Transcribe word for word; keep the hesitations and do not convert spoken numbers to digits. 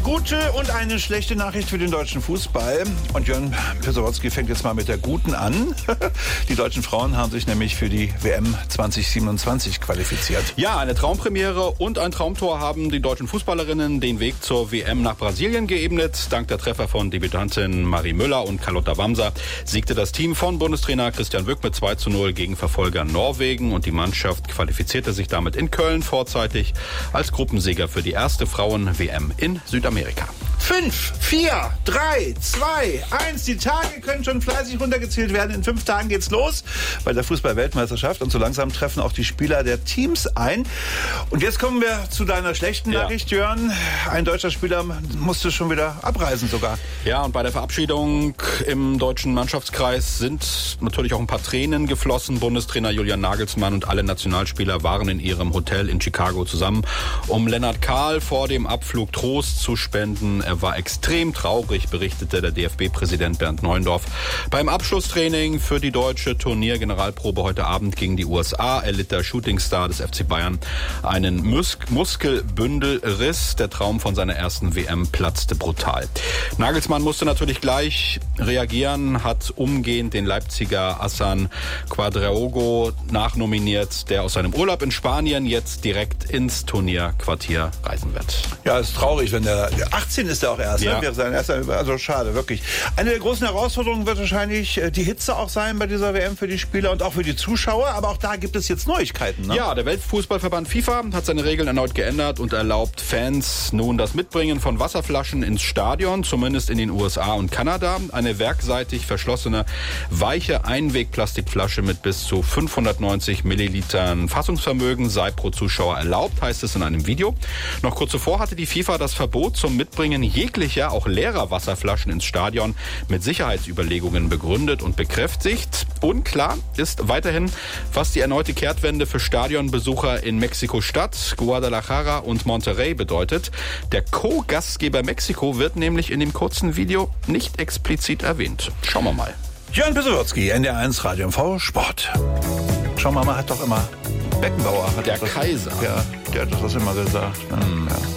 gute und eine schlechte Nachricht für den deutschen Fußball. Und Jörn Pesowotzki fängt jetzt mal mit der guten an. Die deutschen Frauen haben sich nämlich für die W M zwanzig siebenundzwanzig qualifiziert. Ja, eine Traumpremiere und ein Traumtor haben die deutschen Fußballerinnen den Weg zur W M nach Brasilien geebnet. Dank der Treffer von Debütantin Marie Müller und Carlotta Wamser siegte das Team von Bundestrainer Christian Wück mit zwei zu null gegen Verfolger Norwegen. Und die Mannschaft qualifizierte sich damit in Köln vorzeitig als Gruppensieger für die erste Frauen-W M in Südamerika. Fünf, vier, drei, zwei, eins. Die Tage können schon fleißig runtergezählt werden. In fünf Tagen geht's los bei der Fußball-Weltmeisterschaft. Und so langsam treffen auch die Spieler der Teams ein. Und jetzt kommen wir zu deiner schlechten Nachricht, ja. Jörn. Ein deutscher Spieler musste schon wieder abreisen sogar. Ja, und bei der Verabschiedung im deutschen Mannschaftskreis sind natürlich auch ein paar Tränen geflossen. Bundestrainer Julian Nagelsmann und alle Nationalspieler waren in ihrem Hotel in Chicago zusammen, um Lennart Kahl vor dem Abflug Trost zu spenden. Er war extrem traurig, berichtete der D F B-Präsident Bernd Neuendorf. Beim Abschlusstraining für die deutsche Turniergeneralprobe heute Abend gegen die U S A erlitt der Shootingstar des F C Bayern einen Mus- Muskelbündelriss. Der Traum von seiner ersten W M platzte brutal. Nagelsmann musste natürlich gleich reagieren, hat umgehend den Leipziger Hassan Quadraogo nachnominiert, der aus seinem Urlaub in Spanien jetzt direkt ins Turnierquartier reisen wird. Ja, ist traurig, wenn der, der achtzehn ist. Auch erst, ja. Ne? Wäre sein erster, also schade, wirklich. Eine der großen Herausforderungen wird wahrscheinlich die Hitze auch sein bei dieser W M für die Spieler und auch für die Zuschauer, aber auch da gibt es jetzt Neuigkeiten. Ne? Ja, der Weltfußballverband FIFA hat seine Regeln erneut geändert und erlaubt Fans nun das Mitbringen von Wasserflaschen ins Stadion, zumindest in den U S A und Kanada. Eine werkseitig verschlossene, weiche Einwegplastikflasche mit bis zu fünfhundertneunzig Millilitern Fassungsvermögen sei pro Zuschauer erlaubt, heißt es in einem Video. Noch kurz zuvor hatte die FIFA das Verbot zum Mitbringen jeglicher, auch leerer Wasserflaschen ins Stadion mit Sicherheitsüberlegungen begründet und bekräftigt. Unklar ist weiterhin, was die erneute Kehrtwende für Stadionbesucher in Mexiko-Stadt, Guadalajara und Monterrey bedeutet. Der Co-Gastgeber Mexiko wird nämlich in dem kurzen Video nicht explizit erwähnt. Schauen wir mal. Jörn Pesowotzki, N D R eins Radio M V Sport. Schauen wir mal, hat doch immer Beckenbauer. Hat der das, Kaiser. Ja, der hat das immer gesagt. Ne? Mhm. Ja.